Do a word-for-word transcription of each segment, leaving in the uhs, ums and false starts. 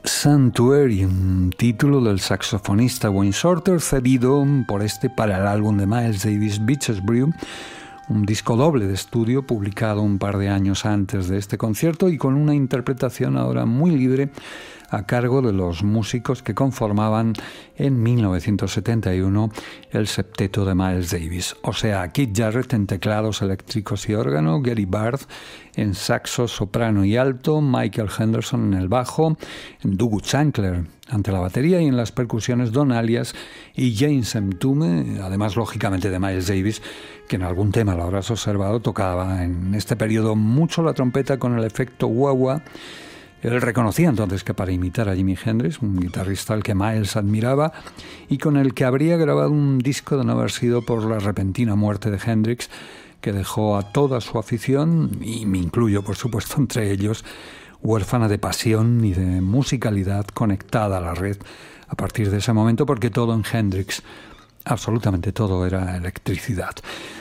Sanctuary, un título del saxofonista Wayne Shorter, cedido por este para el álbum de Miles Davis, Beaches Brew, un disco doble de estudio publicado un par de años antes de este concierto y con una interpretación ahora muy libre a cargo de los músicos que conformaban en mil novecientos setenta y uno el septeto de Miles Davis, o sea, Keith Jarrett en teclados eléctricos y órgano, Gary Barth en saxo, soprano y alto, Michael Henderson en el bajo, Doug Chancler ante la batería y en las percusiones Don Alias y James Mtume, además lógicamente de Miles Davis, que en algún tema lo habrás observado, tocaba en este periodo mucho la trompeta con el efecto wah-wah. Él reconocía entonces que para imitar a Jimi Hendrix, un guitarrista al que Miles admiraba y con el que habría grabado un disco de no haber sido por la repentina muerte de Hendrix, que dejó a toda su afición, y me incluyo por supuesto entre ellos, huérfana de pasión y de musicalidad conectada a la red a partir de ese momento, porque todo en Hendrix, absolutamente todo, era electricidad.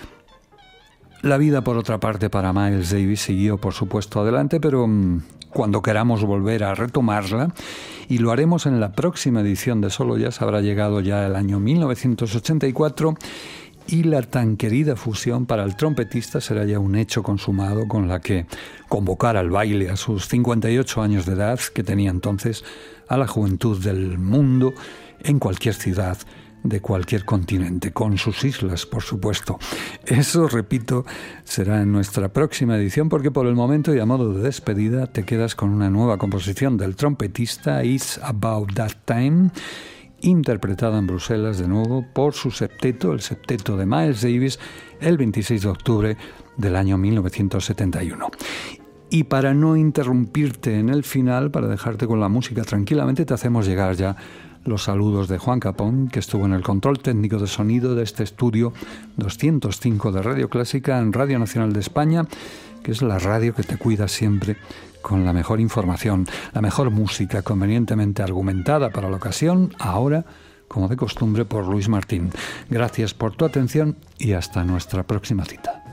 La vida, por otra parte, para Miles Davis siguió, por supuesto, adelante, pero cuando queramos volver a retomarla, y lo haremos en la próxima edición de Solo Jazz, habrá llegado ya el año mil novecientos ochenta y cuatro y la tan querida fusión para el trompetista será ya un hecho consumado, con la que convocar al baile a sus cincuenta y ocho años de edad, que tenía entonces a la juventud del mundo en cualquier ciudad de cualquier continente, con sus islas, por supuesto. Eso, repito, será en nuestra próxima edición, porque por el momento y a modo de despedida te quedas con una nueva composición del trompetista, It's About That Time, interpretada en Bruselas de nuevo por su septeto, el septeto de Miles Davis, el veintiséis de octubre del año mil novecientos setenta y uno. Y para no interrumpirte en el final, para dejarte con la música tranquilamente, te hacemos llegar ya los saludos de Juan Capón, que estuvo en el control técnico de sonido de este estudio doscientos cinco de Radio Clásica en Radio Nacional de España, que es la radio que te cuida siempre con la mejor información, la mejor música convenientemente argumentada para la ocasión, ahora, como de costumbre, por Luis Martín. Gracias por tu atención y hasta nuestra próxima cita.